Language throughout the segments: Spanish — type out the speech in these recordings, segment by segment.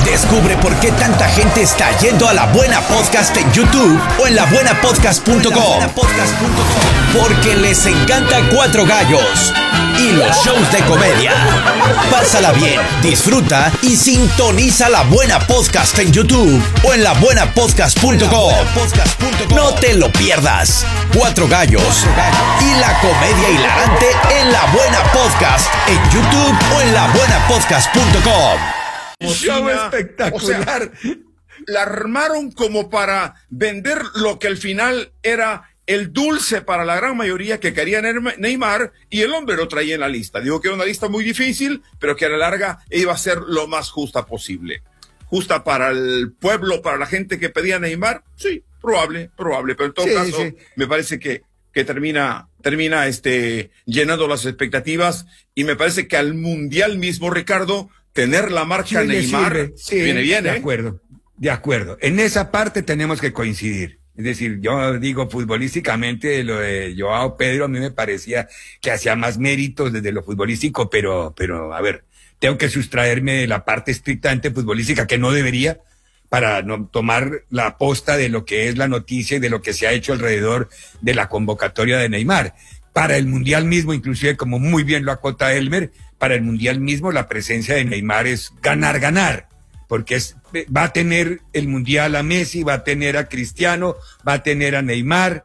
Descubre por qué tanta gente está yendo a La Buena Podcast en YouTube o en labuenapodcast.com. Porque les encanta Cuatro Gallos y los shows de comedia. Pásala bien, disfruta y sintoniza La Buena Podcast en YouTube o en labuenapodcast.com. No te lo pierdas. Cuatro Gallos y la comedia hilarante en La Buena Podcast en YouTube o en labuenapodcast.com. Show espectacular. O sea, la armaron como para vender lo que al final era el dulce para la gran mayoría que quería Neymar, y el hombre lo traía en la lista. Digo que era una lista muy difícil, pero que a la larga iba a ser lo más justa posible. Justa para el pueblo, para la gente que pedía a Neymar, sí, probable, pero en todo caso, me parece que termina llenando las expectativas, y me parece que al Mundial mismo, Ricardo, tener la marca Neymar viene bien, de acuerdo. En esa parte tenemos que coincidir. Es decir, yo digo futbolísticamente, lo de Joao Pedro a mí me parecía que hacía más méritos desde lo futbolístico, pero a ver, tengo que sustraerme de la parte estrictamente futbolística, que no debería, para no tomar la posta de lo que es la noticia y de lo que se ha hecho alrededor de la convocatoria de Neymar. Para el Mundial mismo, inclusive, como muy bien lo acota Elmer, para el Mundial mismo la presencia de Neymar es ganar, porque va a tener el Mundial a Messi, va a tener a Cristiano, va a tener a Neymar,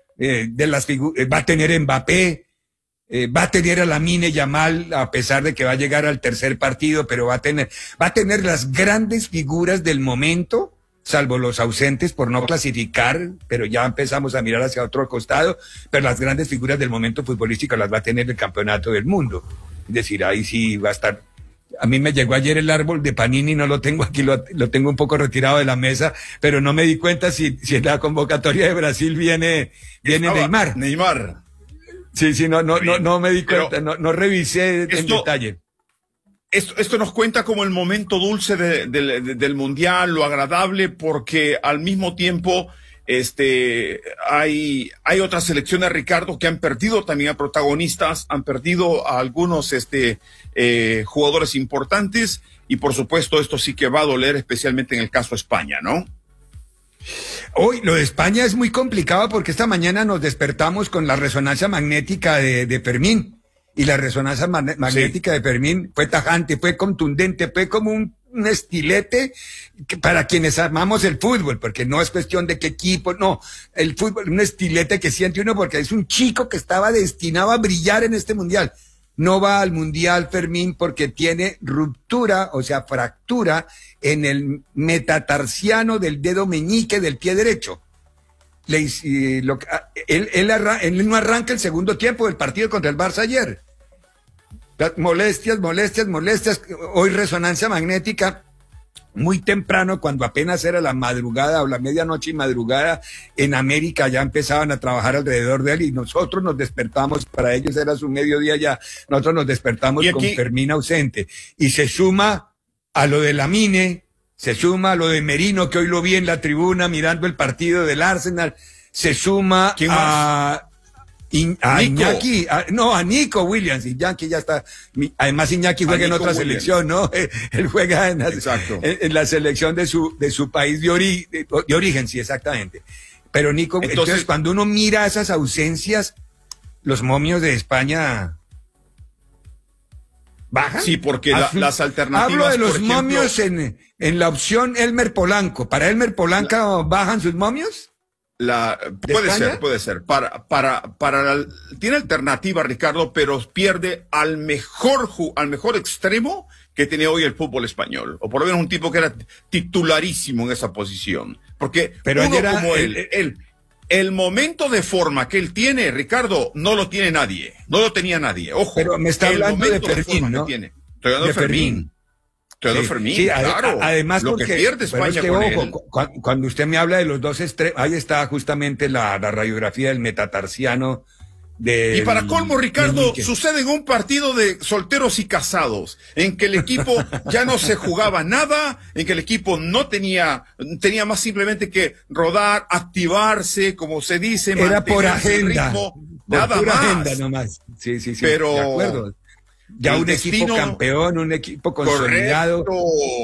va a tener a Mbappé, va a tener a Lamine Yamal, a pesar de que va a llegar al tercer partido, pero va a tener las grandes figuras del momento, salvo los ausentes por no clasificar, pero ya empezamos a mirar hacia otro costado, pero las grandes figuras del momento futbolístico las va a tener el Campeonato del Mundo. Es decir, ahí sí va a estar. A mí me llegó ayer el árbol de Panini, no lo tengo aquí, lo tengo un poco retirado de la mesa, pero no me di cuenta si en la convocatoria de Brasil viene Neymar. Sí, no me di cuenta, no revisé en detalle. Esto nos cuenta como el momento dulce del Mundial, lo agradable, porque al mismo tiempo hay otras selecciones, Ricardo, que han perdido también a protagonistas, han perdido a algunos jugadores importantes, y por supuesto esto sí que va a doler, especialmente en el caso de España, ¿no? Hoy lo de España es muy complicado porque esta mañana nos despertamos con la resonancia magnética de Fermín. Y la resonancia magnética de Fermín fue tajante, fue contundente, fue como un estilete para quienes amamos el fútbol, porque no es cuestión de qué equipo, no, el fútbol, un estilete que siente uno porque es un chico que estaba destinado a brillar en este Mundial. No va al Mundial Fermín porque tiene ruptura, o sea, fractura en el metatarsiano del dedo meñique del pie derecho. Él no arranca el segundo tiempo del partido contra el Barça ayer. Molestias. Hoy resonancia magnética muy temprano, cuando apenas era la madrugada o la medianoche y madrugada, en América ya empezaban a trabajar alrededor de él, y nosotros nos despertamos, para ellos era su mediodía ya, nosotros nos despertamos con Fermín ausente. Y se suma a lo de Lamine, se suma a lo de Merino, que hoy lo vi en la tribuna mirando el partido del Arsenal, se suma a Iñaki, a Nico Williams. Iñaki ya está, además Iñaki juega en otra selección, ¿no? Él juega en la selección de su país de origen, sí, exactamente. Pero Nico, entonces cuando uno mira esas ausencias, los momios de España bajan. Sí, porque las alternativas. Hablo de los momios en la opción Elmer Polanco. ¿Para Elmer Polanco bajan sus momios? Puede ser. Tiene alternativa, Ricardo, pero pierde al mejor extremo que tiene hoy el fútbol español. O por lo menos un tipo que era titularísimo en esa posición. Porque el momento de forma que él tiene, Ricardo, no lo tiene nadie. No lo tenía nadie. Ojo. Pero me está hablando de Fermín, ¿no? Estoy hablando de Fermín. Sí, además lo porque, que pierde España con él. Cuando usted me habla de los dos extremos, ahí está justamente la radiografía del metatarsiano. Y para colmo, Ricardo, sucede en un partido de solteros y casados, en que el equipo ya no se jugaba nada, en que el equipo no tenía más simplemente que rodar, activarse, como se dice, era por agenda, nada más. Agenda nomás. Sí, pero de acuerdo. Ya un equipo campeón, un equipo consolidado. Correcto.